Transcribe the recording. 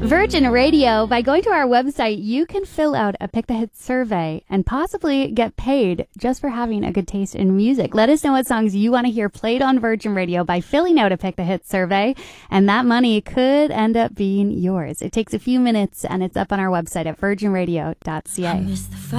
Virgin Radio. By going to our website, you can fill out a Pick the Hits survey and possibly get paid just for having a good taste in music. Let us know what songs you want to hear played on Virgin Radio by filling out a Pick the Hits survey, and that money could end up being yours. It takes a few minutes, and it's up on our website at virginradio.ca.